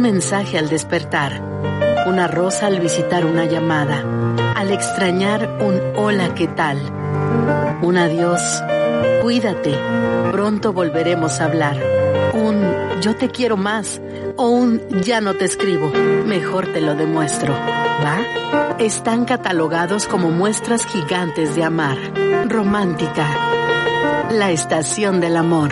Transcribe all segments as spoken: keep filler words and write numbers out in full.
mensaje al despertar, una rosa al visitar una llamada, al extrañar un hola, ¿qué tal? Un adiós, cuídate, pronto volveremos a hablar, un yo te quiero más o un ya no te escribo, mejor te lo demuestro, ¿va? Están catalogados como muestras gigantes de amar. Romántica, la estación del amor.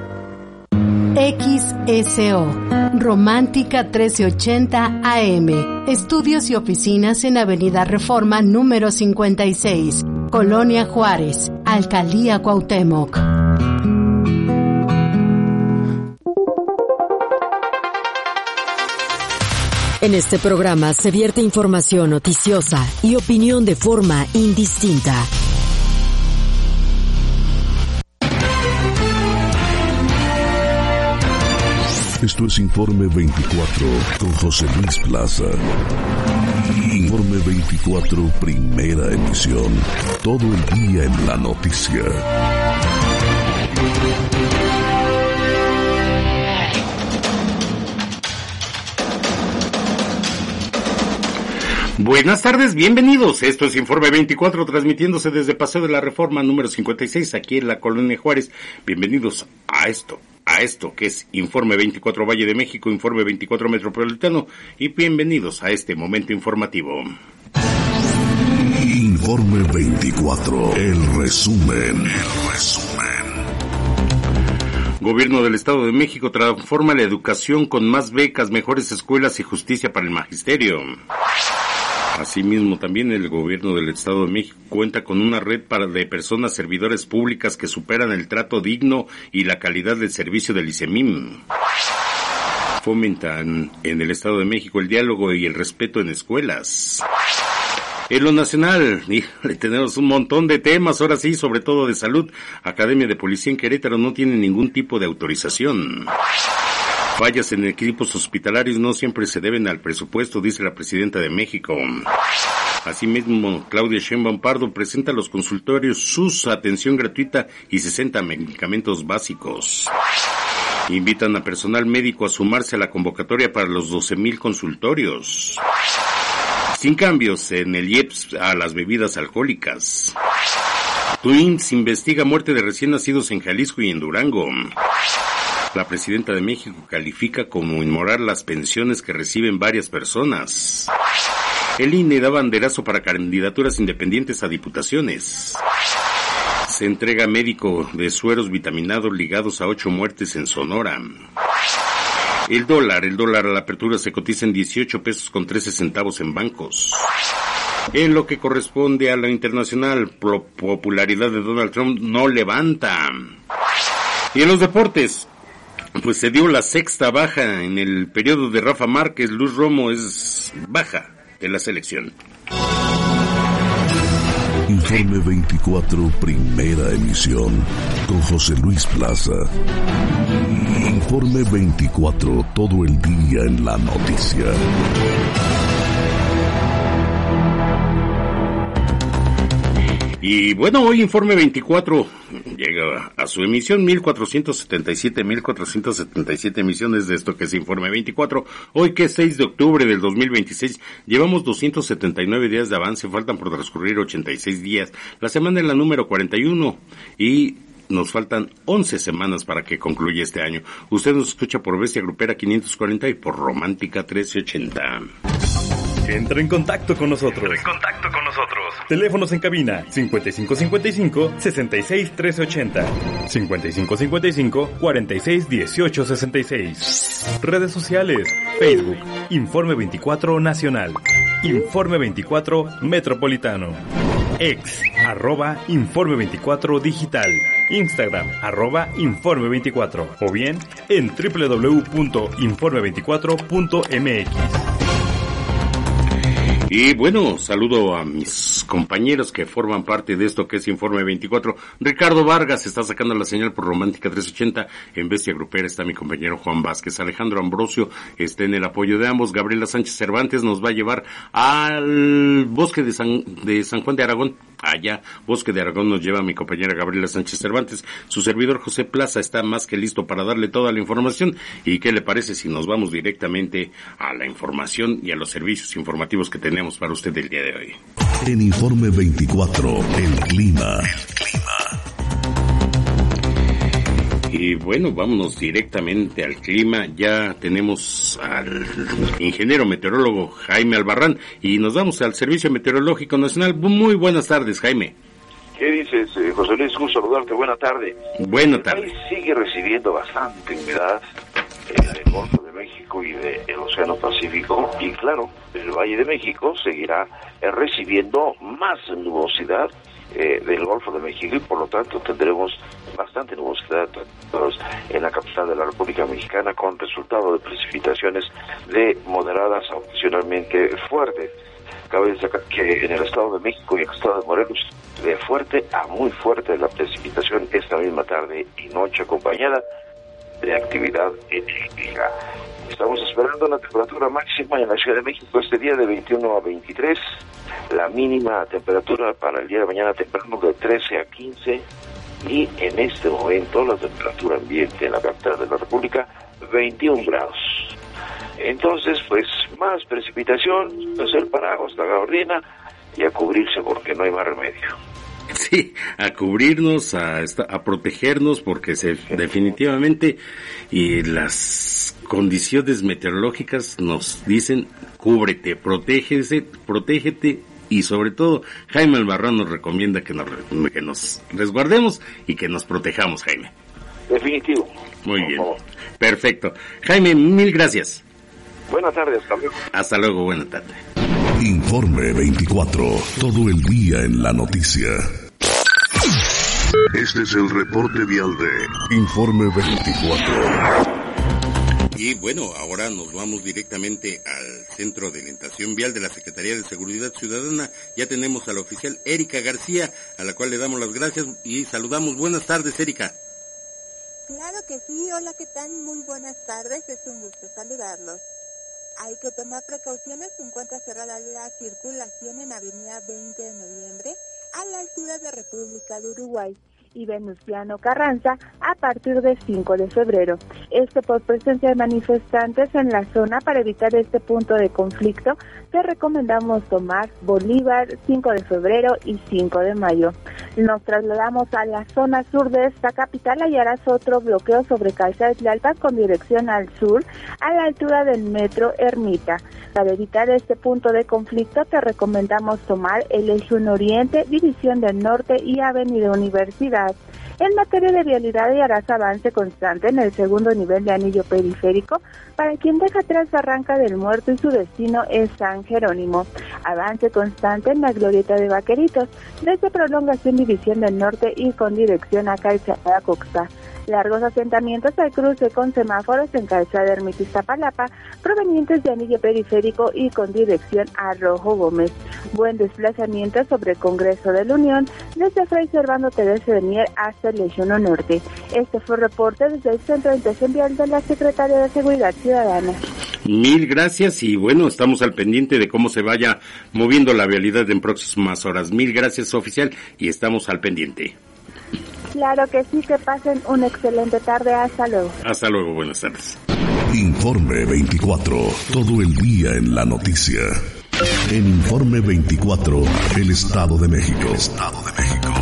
X S O, Romántica trece ochenta A M, estudios y oficinas en Avenida Reforma número cincuenta y seis, Colonia Juárez, Alcaldía Cuauhtémoc. En este programa se vierte información noticiosa y opinión de forma indistinta. Esto es Informe veinticuatro con José Luis Plaza. Informe veinticuatro, primera emisión. Todo el día en la noticia. Buenas tardes, bienvenidos. Esto es Informe veinticuatro, transmitiéndose desde Paseo de la Reforma número cincuenta y seis, aquí en la Colonia Juárez. Bienvenidos a esto, a esto que es Informe veinticuatro Valle de México, Informe veinticuatro Metropolitano, y bienvenidos a este momento informativo. Informe veinticuatro, el resumen, el resumen. Gobierno del Estado de México transforma la educación con más becas, mejores escuelas y justicia para el magisterio. Asimismo, también el Gobierno del Estado de México cuenta con una red para de personas servidoras públicas que superan el trato digno y la calidad del servicio del ICEMIM. Fomentan en el Estado de México el diálogo y el respeto en escuelas. En lo nacional, híjole, tenemos un montón de temas, ahora sí, sobre todo de salud. Academia de Policía en Querétaro no tiene ningún tipo de autorización. Fallas en equipos hospitalarios no siempre se deben al presupuesto, dice la presidenta de México. Asimismo, Claudia Sheinbaum Pardo presenta a los consultorios sus atención gratuita y sesenta medicamentos básicos. Invitan a personal médico a sumarse a la convocatoria para los doce mil consultorios. Sin cambios en el I E P S a las bebidas alcohólicas. Twins investiga muerte de recién nacidos en Jalisco y en Durango. La presidenta de México califica como inmoral las pensiones que reciben varias personas. El I N E da banderazo para candidaturas independientes a diputaciones. Se entrega médico de sueros vitaminados ligados a ocho muertes en Sonora. El dólar, el dólar a la apertura se cotiza en dieciocho pesos con trece centavos en bancos. En lo que corresponde a lo internacional, la popularidad de Donald Trump no levanta. Y en los deportes, pues se dio la sexta baja en el periodo de Rafa Márquez. Luz Romo es baja de la selección. Informe veinticuatro, primera emisión, con José Luis Plaza. Informe veinticuatro, todo el día en la noticia. Y bueno, hoy Informe veinticuatro llega a su emisión, mil cuatrocientos setenta y siete, mil cuatrocientos setenta y siete emisiones de esto que es Informe veinticuatro. Hoy que es seis de octubre del dos mil veintiséis, llevamos doscientos setenta y nueve días de avance, faltan por transcurrir ochenta y seis días. La semana es la número cuarenta y uno y nos faltan once semanas para que concluya este año. Usted nos escucha por Bestia Grupera quinientos cuarenta y por Romántica trece ochenta. Entra en contacto con nosotros. Entra en contacto con nosotros. Teléfonos en cabina cincuenta y cinco cincuenta y cinco, sesenta y seis trece ochenta, cincuenta y cinco cincuenta y cinco, cuarenta y seis dieciocho sesenta y seis. Redes sociales: Facebook, Informe veinticuatro Nacional, Informe veinticuatro Metropolitano, Ex, arroba Informe veinticuatro Digital, Instagram, arroba Informe veinticuatro, o bien en doble u doble u doble u punto informe veinticuatro punto m x. Y bueno, saludo a mis compañeros que forman parte de esto que es Informe veinticuatro. Ricardo Vargas está sacando la señal por Romántica trescientos ochenta. En Bestia Grupera está mi compañero Juan Vázquez. Alejandro Ambrosio está en el apoyo de ambos. Gabriela Sánchez Cervantes nos va a llevar al bosque de San, de San Juan de Aragón, allá. Bosque de Aragón nos lleva mi compañera Gabriela Sánchez Cervantes. Su servidor José Plaza está más que listo para darle toda la información. ¿Y qué le parece si nos vamos directamente a la información y a los servicios informativos que tenemos para usted el día de hoy? En Informe veinticuatro, el clima. El clima. Y bueno, vámonos directamente al clima. Ya tenemos al ingeniero meteorólogo Jaime Albarrán y nos vamos al Servicio Meteorológico Nacional. Muy buenas tardes, Jaime. ¿Qué dices, eh, José Luis? Gusto saludarte. Buena tarde. Buena tarde. El país sigue recibiendo bastante humedad en el Golfo de México y del Océano Pacífico. Y claro, el Valle de México seguirá eh, recibiendo más nubosidad eh, del Golfo de México y por lo tanto tendremos bastante nubosidad en la capital de la República Mexicana con resultado de precipitaciones de moderadas a ocasionalmente fuertes. Cabe destacar que en el Estado de México y en el Estado de Morelos, de fuerte a muy fuerte la precipitación esta misma tarde y noche, acompañada de actividad eléctrica. Estamos esperando la temperatura máxima en la Ciudad de México este día de veintiuno a veintitrés, la mínima temperatura para el día de mañana temprano de trece a quince, y en este momento la temperatura ambiente en la capital de la República, veintiún grados. Entonces, pues, más precipitación, pues el paraguas, la gabardina, y a cubrirse porque no hay más remedio. Sí, a cubrirnos, a, a protegernos, porque se, definitivamente y las condiciones meteorológicas nos dicen, cúbrete, protégese, protégete, y sobre todo, Jaime Albarrán nos recomienda que nos, que nos resguardemos y que nos protejamos, Jaime. Definitivo. Muy bien, favor. Perfecto. Jaime, mil gracias. Buenas tardes, hasta luego. Hasta luego, buena tarde. Informe veinticuatro, todo el día en la noticia. Este es el reporte vial de Informe veinticuatro. Y bueno, ahora nos vamos directamente al Centro de Orientación Vial de la Secretaría de Seguridad Ciudadana. Ya tenemos a la oficial Erika García, a la cual le damos las gracias y saludamos. Buenas tardes, Erika. Claro que sí, hola, ¿qué tal? Muy buenas tardes, es un gusto saludarlos. Hay que tomar precauciones, se encuentra cerrada la circulación en Avenida veinte de noviembre, a la altura de República de Uruguay y Venustiano Carranza a partir del cinco de febrero. Este por presencia de manifestantes en la zona. Para evitar este punto de conflicto, te recomendamos tomar Bolívar, cinco de febrero y cinco de mayo. Nos trasladamos a la zona sur de esta capital, hallarás otro bloqueo sobre Calzada de Tlalpan con dirección al sur, a la altura del metro Ermita. Para evitar este punto de conflicto, te recomendamos tomar el eje uno Oriente, División del Norte y Avenida Universidad. En materia de vialidad, hallarás avance constante en el segundo nivel de anillo periférico para quien deja atrás Barranca del Muerto y su destino es San Jerónimo. Avance constante en la glorieta de Vaqueritos, desde Prolongación División del Norte y con dirección a Calzada Coxa. Largos asentamientos al cruce con semáforos en Calzada Ermita Iztapalapa, provenientes de anillo periférico y con dirección a Rojo Gómez. Buen desplazamiento sobre Congreso de la Unión, desde Fray Servando Teresa de Mier hasta el Eje uno Norte. Este fue el reporte desde el Centro de Orientación Vial de la Secretaría de Seguridad Ciudadana. Mil gracias y bueno, estamos al pendiente de cómo se vaya moviendo la vialidad en próximas horas. Mil gracias, oficial, y estamos al pendiente. Claro que sí, que pasen una excelente tarde. Hasta luego. Hasta luego, buenas tardes. Informe veinticuatro, todo el día en la noticia. En Informe veinticuatro, el Estado de México. Estado de México.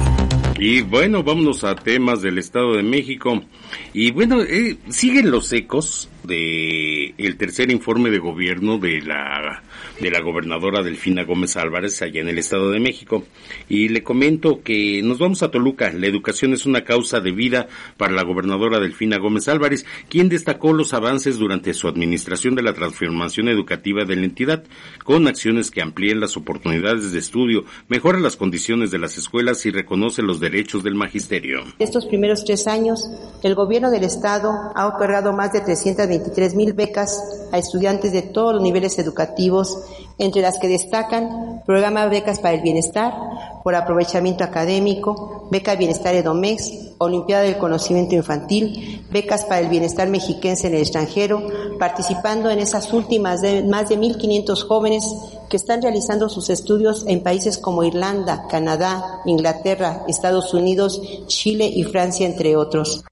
Y bueno, vámonos a temas del Estado de México. Y bueno, eh, siguen los ecos de el tercer informe de gobierno de la de la gobernadora Delfina Gómez Álvarez allá en el Estado de México. Y le comento que nos vamos a Toluca. La educación es una causa de vida para la gobernadora Delfina Gómez Álvarez, quien destacó los avances durante su administración de la transformación educativa de la entidad, con acciones que amplíen las oportunidades de estudio, mejoran las condiciones de las escuelas y reconoce los derechos del magisterio. Estos primeros tres años, el gobierno del Estado ha otorgado más de trescientas veintitrés mil becas a estudiantes de todos los niveles educativos educativos, entre las que destacan Programa Becas para el Bienestar, por aprovechamiento académico, Beca Bienestar Edomex, Olimpiada del Conocimiento Infantil, Becas para el Bienestar Mexiquense en el extranjero, participando en esas últimas de más de mil quinientos jóvenes que están realizando sus estudios en países como Irlanda, Canadá, Inglaterra, Estados Unidos, Chile y Francia, entre otros.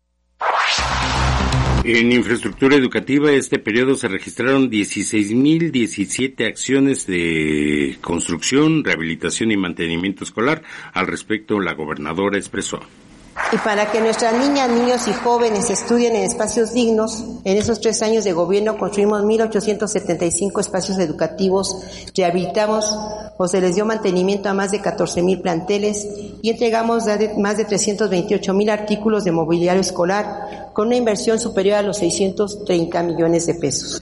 En infraestructura educativa, este periodo se registraron dieciséis mil diecisiete acciones de construcción, rehabilitación y mantenimiento escolar. Al respecto, la gobernadora expresó: Y para que nuestras niñas, niños y jóvenes estudien en espacios dignos, en esos tres años de gobierno construimos mil ochocientos setenta y cinco espacios educativos, rehabilitamos o se les dio mantenimiento a más de catorce mil planteles y entregamos más de trescientos veintiocho mil artículos de mobiliario escolar con una inversión superior a los seiscientos treinta millones de pesos.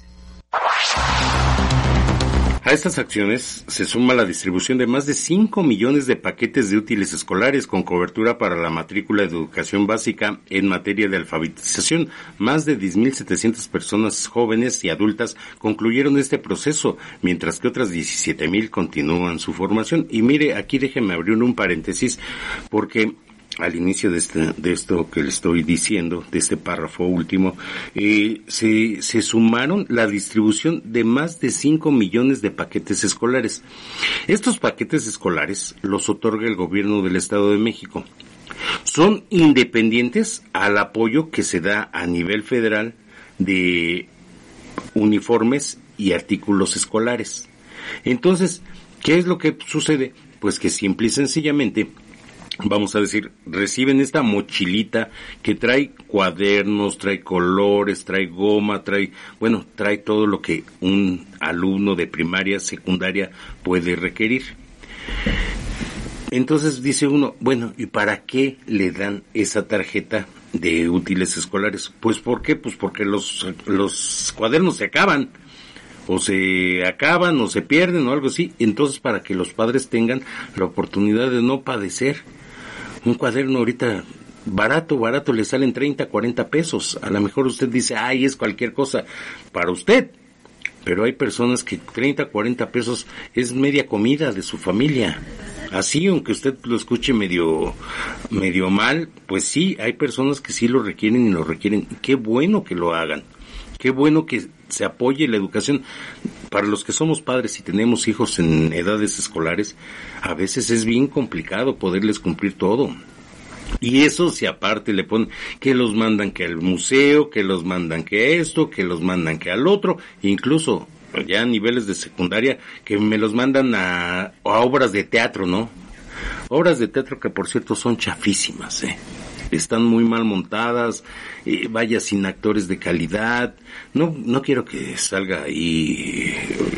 A estas acciones se suma la distribución de más de cinco millones de paquetes de útiles escolares con cobertura para la matrícula de educación básica en materia de alfabetización. Más de diez mil setecientas personas jóvenes y adultas concluyeron este proceso, mientras que otras diecisiete mil continúan su formación. Y mire, aquí déjeme abrir un paréntesis, porque al inicio de este, de esto que le estoy diciendo, de este párrafo último, eh, se, se sumaron la distribución de más de cinco millones de paquetes escolares. Estos paquetes escolares los otorga el gobierno del Estado de México. Son independientes al apoyo que se da a nivel federal de uniformes y artículos escolares. Entonces, ¿qué es lo que sucede? Pues que simple y sencillamente, vamos a decir, reciben esta mochilita que trae cuadernos, trae colores, trae goma, trae, bueno, trae todo lo que un alumno de primaria, secundaria puede requerir. Entonces dice uno, bueno, ¿y para qué le dan esa tarjeta de útiles escolares? Pues ¿por qué? Pues porque los, los cuadernos se acaban. O se acaban, o se pierden, o algo así. Entonces, para que los padres tengan la oportunidad de no padecer. Un cuaderno ahorita barato, barato, le salen treinta, cuarenta pesos. A lo mejor usted dice, ay, es cualquier cosa para usted. Pero hay personas que treinta, cuarenta pesos es media comida de su familia. Así, aunque usted lo escuche medio, medio mal, pues sí, hay personas que sí lo requieren y lo requieren. Qué bueno que lo hagan. Qué bueno que se apoye la educación. Para los que somos padres y tenemos hijos en edades escolares, a veces es bien complicado poderles cumplir todo. Y eso si aparte le ponen que los mandan que al museo, que los mandan que esto, que los mandan que al otro, incluso ya a niveles de secundaria, que me los mandan a, a obras de teatro, ¿no? Obras de teatro que por cierto son chafísimas, ¿eh? Están muy mal montadas, eh, vaya sin actores de calidad. No, no quiero que salga ahí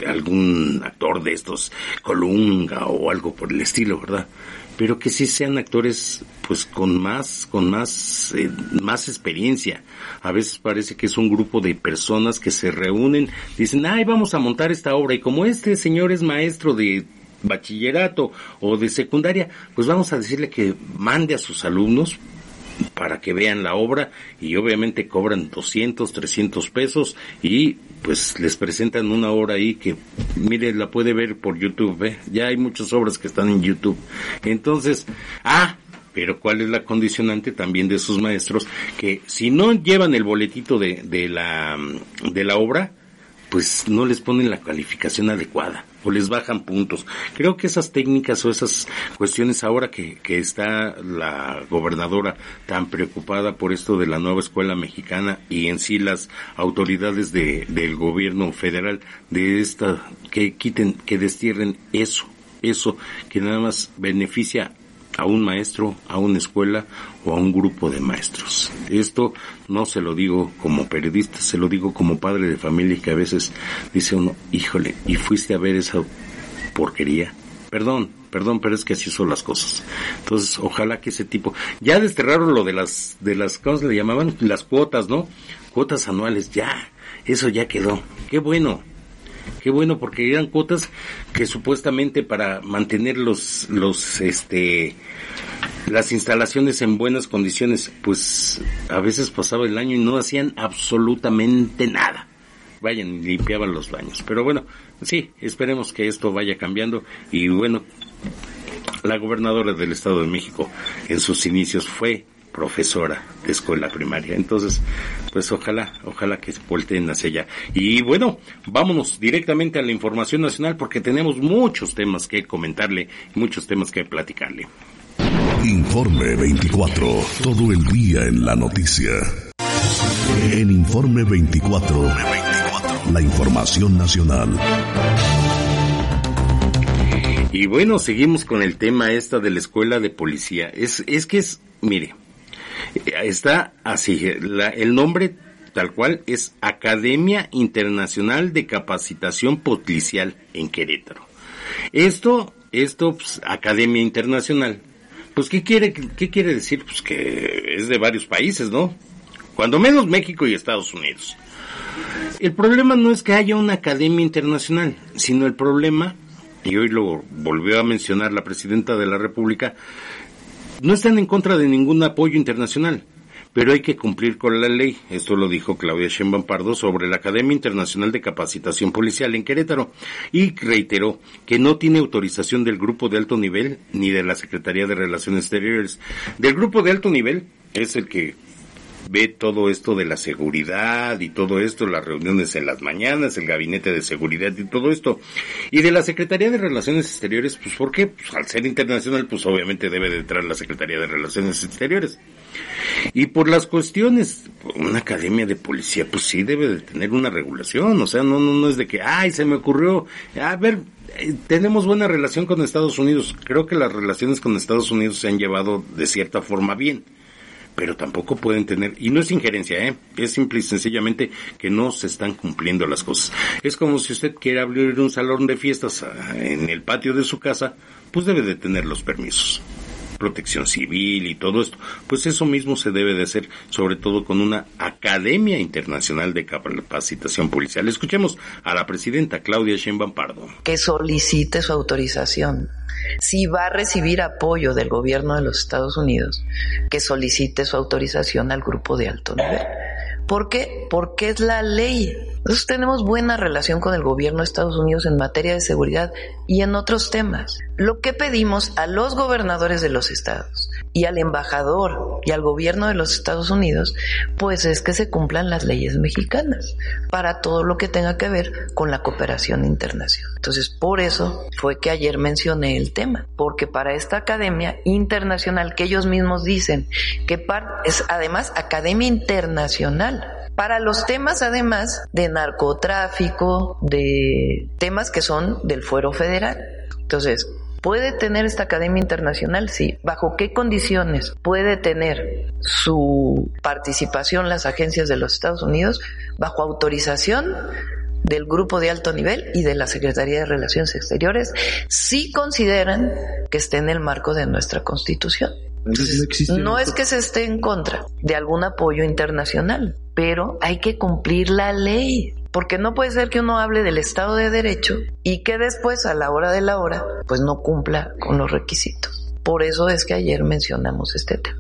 algún actor de estos, Colunga o algo por el estilo, ¿verdad? Pero que sí sean actores, pues con más, con más, eh, más experiencia. A veces parece que es un grupo de personas que se reúnen, dicen, ay, vamos a montar esta obra, y como este señor es maestro de bachillerato o de secundaria, pues vamos a decirle que mande a sus alumnos para que vean la obra, y obviamente cobran doscientos, trescientos pesos y pues les presentan una obra ahí que, mire, la puede ver por YouTube, ¿eh? Ya hay muchas obras que están en YouTube. Entonces, ah, pero ¿cuál es la condicionante también de esos maestros? Que si no llevan el boletito de, de la, de la obra, pues no les ponen la calificación adecuada o les bajan puntos. Creo que esas técnicas o esas cuestiones, ahora que, que está la gobernadora tan preocupada por esto de la nueva escuela mexicana y en sí las autoridades de, del gobierno federal, de esta, que quiten, que destierren eso, eso que nada más beneficia a un maestro, a una escuela o a un grupo de maestros. Esto no se lo digo como periodista, se lo digo como padre de familia, que a veces dice uno, híjole, ¿y fuiste a ver esa porquería? Perdón, perdón, pero es que así son las cosas. Entonces, ojalá que ese tipo, ya desterraron lo de las, de las, ¿cómo se le llamaban? Las cuotas, ¿no? Cuotas anuales, ya, eso ya quedó. Qué bueno. Qué bueno, porque eran cuotas que supuestamente para mantener los, los, este, las instalaciones en buenas condiciones, pues a veces pasaba el año y no hacían absolutamente nada. vayan y limpiaban los baños. Pero bueno, sí, esperemos que esto vaya cambiando. Y bueno, la gobernadora del Estado de México en sus inicios fue profesora de escuela primaria. Entonces, pues ojalá, ojalá que se volteen hacia allá. Y bueno, vámonos directamente a la información nacional porque tenemos muchos temas que comentarle, muchos temas que platicarle. Informe veinticuatro, todo el día en la noticia. En Informe veinticuatro, la información nacional. Y bueno, seguimos con el tema esta de la escuela de policía. Es, es que es, mire, está así, la, el nombre tal cual es Academia Internacional de Capacitación Policial en Querétaro. Esto, esto, pues, Academia Internacional. Pues, ¿qué quiere, qué quiere decir? Pues que es de varios países, ¿no? Cuando menos México y Estados Unidos. El problema no es que haya una academia internacional, sino el problema, y hoy lo volvió a mencionar la Presidenta de la República, no están en contra de ningún apoyo internacional, pero hay que cumplir con la ley. Esto lo dijo Claudia Sheinbaum Pardo sobre la Academia Internacional de Capacitación Policial en Querétaro y reiteró que no tiene autorización del Grupo de Alto Nivel ni de la Secretaría de Relaciones Exteriores. Del Grupo de Alto Nivel es el que ve todo esto de la seguridad y todo esto, las reuniones en las mañanas, el gabinete de seguridad y todo esto. Y de la Secretaría de Relaciones Exteriores, pues ¿por qué? Pues al ser internacional, pues obviamente debe de entrar la Secretaría de Relaciones Exteriores. Y por las cuestiones, una academia de policía, pues sí debe de tener una regulación, o sea, no, no, no es de que, ay, se me ocurrió, a ver, eh, tenemos buena relación con Estados Unidos. Creo que las relaciones con Estados Unidos se han llevado de cierta forma bien, pero tampoco pueden tener, y no es injerencia, ¿eh? Es simple y sencillamente que no se están cumpliendo las cosas. Es como si usted quiere abrir un salón de fiestas en el patio de su casa, pues debe de tener los permisos, protección civil y todo esto. Pues eso mismo se debe de hacer, sobre todo con una Academia Internacional de Capacitación Policial. Escuchemos a la Presidenta Claudia Sheinbaum Pardo. Que solicite su autorización. Si va a recibir apoyo del gobierno de los Estados Unidos, que solicite su autorización al grupo de alto nivel. ¿Por qué? Porque es la ley. Nosotros tenemos buena relación con el gobierno de Estados Unidos en materia de seguridad y en otros temas. Lo que pedimos a los gobernadores de los estados y al embajador y al gobierno de los Estados Unidos, pues es que se cumplan las leyes mexicanas para todo lo que tenga que ver con la cooperación internacional. Entonces, por eso fue que ayer mencioné el tema, porque para esta academia internacional que ellos mismos dicen que es además academia internacional, para los temas además de narcotráfico, de temas que son del fuero federal. Entonces, ¿puede tener esta academia internacional? Sí. ¿Bajo qué condiciones puede tener su participación las agencias de los Estados Unidos? Bajo autorización del grupo de alto nivel y de la Secretaría de Relaciones Exteriores, si consideran que esté en el marco de nuestra Constitución. Entonces, no es que se esté en contra de algún apoyo internacional, pero hay que cumplir la ley, porque no puede ser que uno hable del Estado de Derecho y que después, a la hora de la hora, pues no cumpla con los requisitos. Por eso es que ayer mencionamos este tema.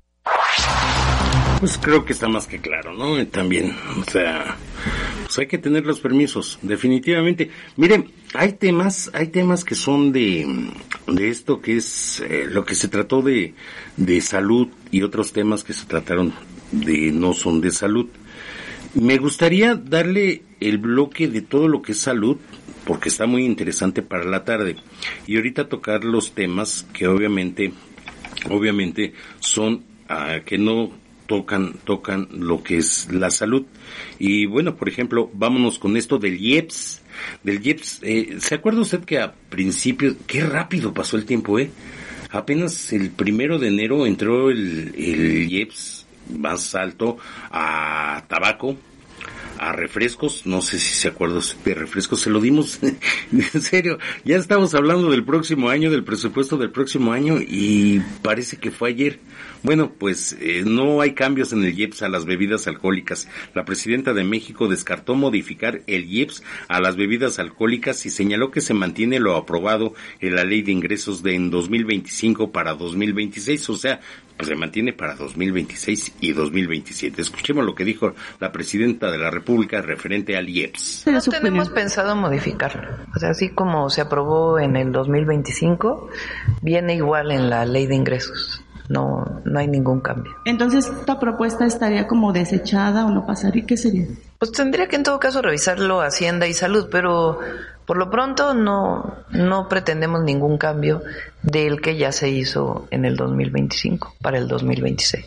Pues creo que está más que claro, ¿no? También, o sea, pues hay que tener los permisos, definitivamente. Miren, hay temas, hay temas que son de, de esto que es eh, lo que se trató de, de salud y otros temas que se trataron de no son de salud. Me gustaría darle el bloque de todo lo que es salud, porque está muy interesante para la tarde. Y ahorita tocar los temas que obviamente, obviamente son uh, que no tocan, tocan lo que es la salud. Y bueno, por ejemplo, vámonos con esto del I E P S. Del I E P S, eh, ¿se acuerda usted que a principios, qué rápido pasó el tiempo, eh? Apenas el primero de enero entró el, el I E P S más alto a tabaco, a refrescos, no sé si se acuerda de refrescos, se lo dimos, en serio, ya estamos hablando del próximo año, del presupuesto del próximo año y parece que fue ayer. Bueno, pues eh, no hay cambios en el I E P S a las bebidas alcohólicas. La Presidenta de México descartó modificar el I E P S a las bebidas alcohólicas y señaló que se mantiene lo aprobado en la Ley de Ingresos de en dos mil veinticinco para dos mil veintiséis, o sea, pues se mantiene para dos mil veintiséis y dos mil veintisiete. Escuchemos lo que dijo la Presidenta de la República, República referente al I E P S. No tenemos pensado modificarlo. O sea, así como se aprobó en el dos mil veinticinco, viene igual en la ley de ingresos. No, no hay ningún cambio. Entonces, ¿esta propuesta estaría como desechada o no pasaría? ¿Qué sería? Pues tendría que en todo caso revisarlo Hacienda y Salud, pero por lo pronto no, no pretendemos ningún cambio del que ya se hizo en el dos mil veinticinco para el dos mil veintiséis.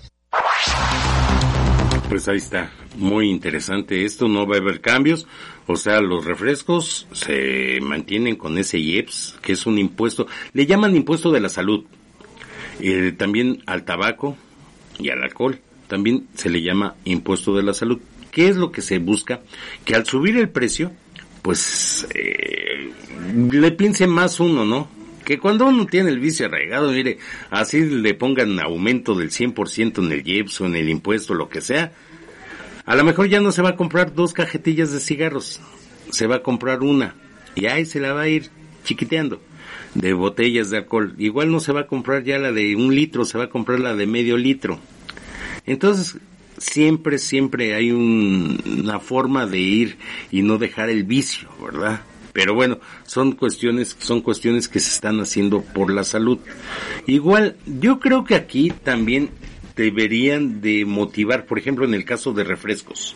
Pues ahí está, muy interesante esto, no va a haber cambios, o sea, los refrescos se mantienen con ese I E P S, que es un impuesto, le llaman impuesto de la salud. Eh, también al tabaco y al alcohol también se le llama impuesto de la salud. ¿Qué es lo que se busca? Que al subir el precio, pues eh, le piense más uno, ¿no? Que cuando uno tiene el vicio arraigado, mire, así le pongan aumento del cien por ciento en el I E P S o en el impuesto, lo que sea, a lo mejor ya no se va a comprar dos cajetillas de cigarros, se va a comprar una y ahí se la va a ir chiquiteando de botellas de alcohol. Igual no se va a comprar ya la de un litro, se va a comprar la de medio litro. Entonces, siempre, siempre hay un, una forma de ir y no dejar el vicio, ¿verdad? Pero bueno, son cuestiones, son cuestiones que se están haciendo por la salud. Igual, yo creo que aquí también deberían de motivar, por ejemplo, en el caso de refrescos.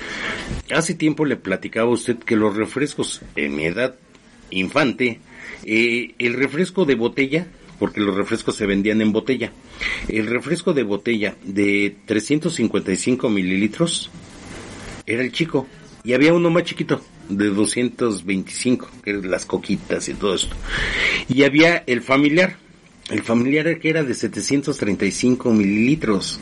Hace tiempo le platicaba a usted que los refrescos, en mi edad infante, Eh, el refresco de botella, porque los refrescos se vendían en botella, el refresco de botella de trescientos cincuenta y cinco mililitros era el chico, y había uno más chiquito de doscientos veinticinco, que eran las coquitas y todo esto, y había el familiar, el familiar que era de setecientos treinta y cinco mililitros,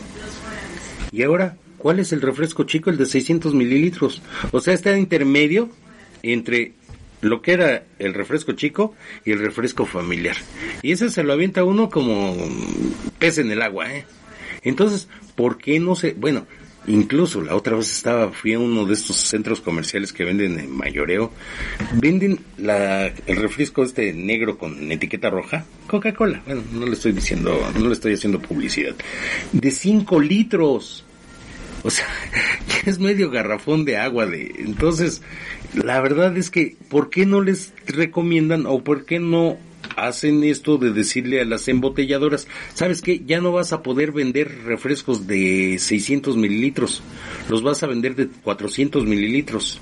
y ahora, ¿cuál es el refresco chico? El de seiscientos mililitros, o sea, está intermedio entre lo que era el refresco chico y el refresco familiar. Y ese se lo avienta uno como pez en el agua, ¿eh? Entonces, ¿por qué no se...? Bueno, incluso la otra vez estaba, fui a uno de estos centros comerciales que venden en mayoreo, venden la, el refresco este negro con etiqueta roja, Coca-Cola, bueno, no le estoy diciendo, no le estoy haciendo publicidad, de cinco litros. O sea, ya es medio garrafón de agua de, entonces, la verdad es que, ¿por qué no les recomiendan o por qué no hacen esto de decirle a las embotelladoras, ¿sabes qué? Ya no vas a poder vender refrescos de seiscientos mililitros, los vas a vender de cuatrocientos mililitros.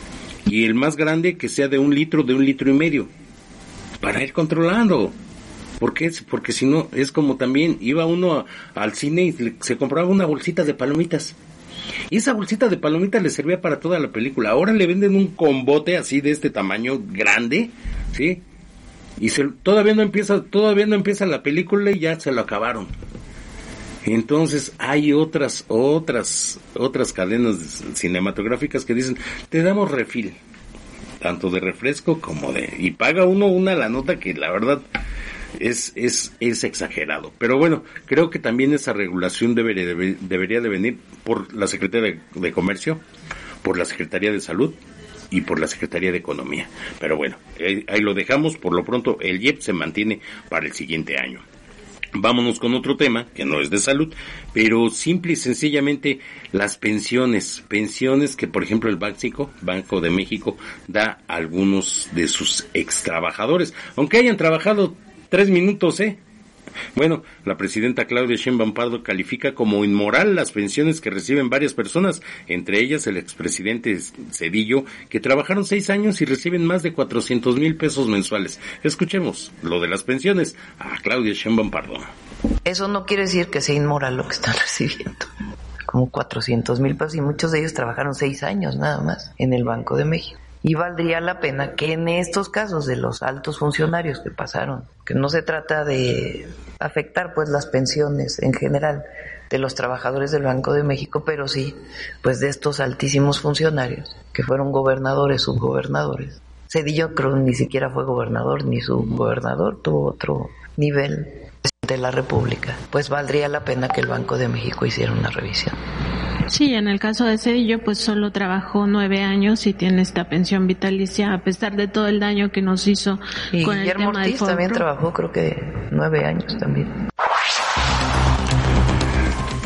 Y el más grande que sea de un litro, de un litro y medio, para ir controlando. ¿Por qué? Porque si no, es como también, iba uno a, al cine y le, se compraba una bolsita de palomitas. Y esa bolsita de palomitas le servía para toda la película. Ahora le venden un combote así de este tamaño grande, ¿sí? Y se, todavía no empieza, todavía no empieza la película y ya se lo acabaron. Entonces hay otras, otras, otras cadenas cinematográficas que dicen, te damos refil, tanto de refresco como de, y paga uno una la nota que la verdad es es es exagerado. Pero bueno, creo que también esa regulación debería de, debería de venir por la Secretaría de, de Comercio, por la Secretaría de Salud y por la Secretaría de Economía. Pero bueno, ahí, ahí lo dejamos. Por lo pronto el I E P S se mantiene para el siguiente año. Vámonos con otro tema que no es de salud, pero simple y sencillamente las pensiones, pensiones que por ejemplo el Banxico, Banco de México, da a algunos de sus extrabajadores, aunque hayan trabajado tres minutos, ¿eh? Bueno, la presidenta Claudia Sheinbaum Pardo califica como inmoral las pensiones que reciben varias personas, entre ellas el expresidente Zedillo, que trabajaron seis años y reciben más de cuatrocientos mil pesos mensuales. Escuchemos lo de las pensiones a Claudia Sheinbaum Pardo. Eso no quiere decir que sea inmoral lo que están recibiendo. Como cuatrocientos mil pesos, y muchos de ellos trabajaron seis años nada más en el Banco de México. Y valdría la pena que en estos casos de los altos funcionarios que pasaron, que no se trata de afectar pues las pensiones en general de los trabajadores del Banco de México, pero sí pues de estos altísimos funcionarios que fueron gobernadores, subgobernadores. Zedillo creo ni siquiera fue gobernador ni subgobernador, tuvo otro nivel de la República. Pues valdría la pena que el Banco de México hiciera una revisión. Sí, en el caso de Zedillo, pues solo trabajó nueve años y tiene esta pensión vitalicia, a pesar de todo el daño que nos hizo y con Guillermo el tema Ortiz del también trabajó, creo que nueve años también.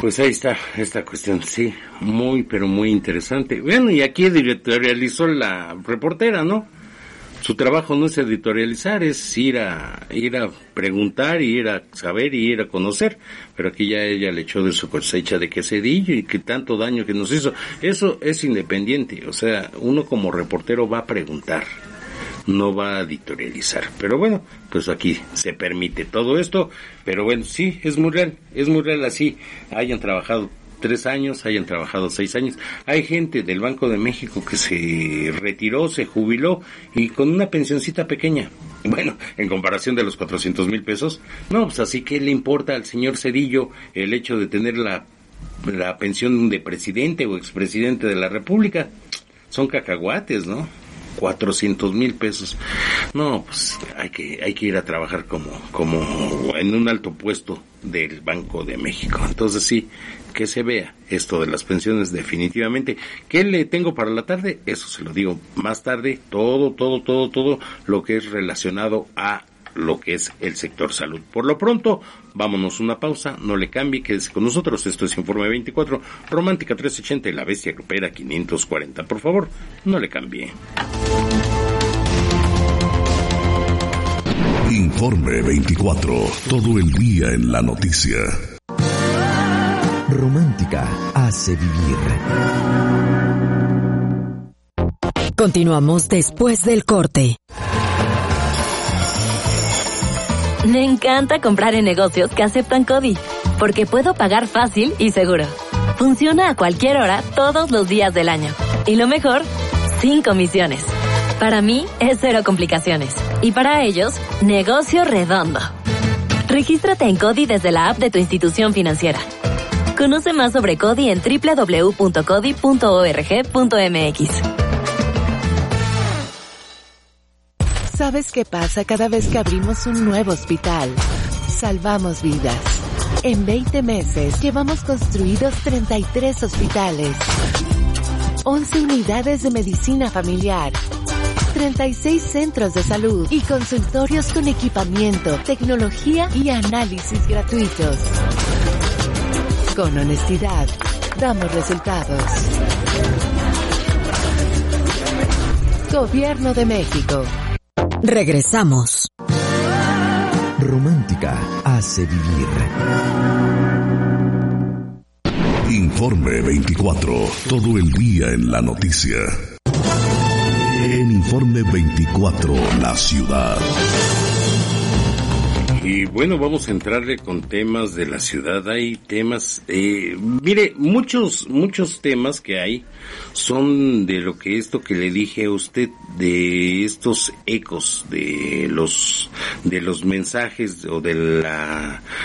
Pues ahí está esta cuestión, sí, muy, pero muy interesante. Bueno, y aquí editorializó la reportera, ¿no? Su trabajo no es editorializar, es ir a ir a preguntar, ir a saber y ir a conocer. Pero aquí ya ella le echó de su cosecha de que Cedillo y que tanto daño que nos hizo. Eso es independiente, o sea, uno como reportero va a preguntar, no va a editorializar. Pero bueno, pues aquí se permite todo esto, pero bueno, sí, es muy real, es muy real así, hayan trabajado tres años, hayan trabajado seis años. Hay gente del Banco de México que se retiró, se jubiló y con una pensioncita pequeña. Bueno, en comparación de los cuatrocientos mil pesos, no, pues así que le importa al señor Cedillo el hecho de tener la, la pensión de presidente o expresidente de la República. Son cacahuates, ¿no? cuatrocientos mil pesos. No, pues hay que hay que ir a trabajar como como en un alto puesto del Banco de México. Entonces sí, que se vea esto de las pensiones definitivamente. ¿Qué le tengo para la tarde? Eso se lo digo más tarde. Todo, todo, todo, todo lo que es relacionado a lo que es el sector salud. Por lo pronto, vámonos una pausa, no le cambie, quédese con nosotros. Esto es Informe veinticuatro, Romántica trescientos ochenta y La Bestia Grupera quinientos cuarenta. Por favor, no le cambie. Informe veinticuatro, todo el día en la noticia. Romántica hace vivir. Continuamos después del corte. Me encanta comprar en negocios que aceptan CODI, porque puedo pagar fácil y seguro. Funciona a cualquier hora, todos los días del año. Y lo mejor, sin comisiones. Para mí, es cero complicaciones. Y para ellos, negocio redondo. Regístrate en CODI desde la app de tu institución financiera. Conoce más sobre CODI en doble u doble u doble u punto codi punto org punto m x. ¿Sabes qué pasa cada vez que abrimos un nuevo hospital? Salvamos vidas. En veinte meses llevamos construidos treinta y tres hospitales, once unidades de medicina familiar, treinta y seis centros de salud y consultorios con equipamiento, tecnología y análisis gratuitos. Con honestidad, damos resultados. Gobierno de México. Regresamos. Romántica hace vivir. Informe veinticuatro, todo el día en la noticia. En Informe veinticuatro, la ciudad. Y bueno, vamos a entrarle con temas de la ciudad. Hay temas, eh, mire, muchos, muchos temas que hay son de lo que esto que le dije a usted, de estos ecos, de los, de los mensajes o de la